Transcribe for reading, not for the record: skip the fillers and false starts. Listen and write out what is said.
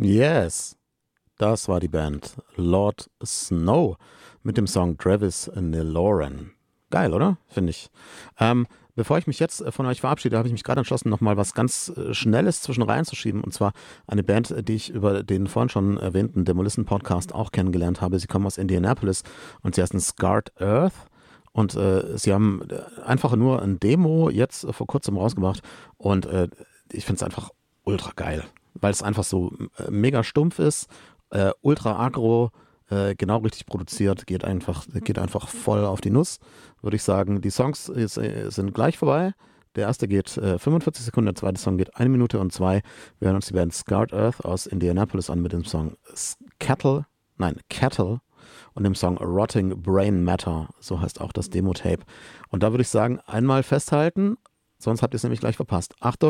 Yes, das war die Band Lord Snow mit dem Song Travis Neloran. Geil, oder? Finde ich. Bevor ich mich jetzt von euch verabschiede, habe ich mich gerade entschlossen, nochmal was ganz Schnelles zwischen reinzuschieben. Und zwar eine Band, die ich über den vorhin schon erwähnten Demolition Podcast auch kennengelernt habe. Sie kommen aus Indianapolis und sie heißen Scarred Earth. Und sie haben einfach nur ein Demo jetzt vor kurzem rausgebracht. Und ich finde es einfach ultra geil, weil es einfach so mega stumpf ist, ultra aggro, genau richtig produziert, geht einfach voll auf die Nuss, würde ich sagen. Die Songs sind gleich vorbei. Der erste geht 45 Sekunden, der zweite Song geht 1 Minute und 2. Wir hören uns die Band Scarred Earth aus Indianapolis an mit dem Song Cattle und dem Song Rotting Brain Matter, so heißt auch das Demo-Tape. Und da würde ich sagen, einmal festhalten, sonst habt ihr es nämlich gleich verpasst. Achtung!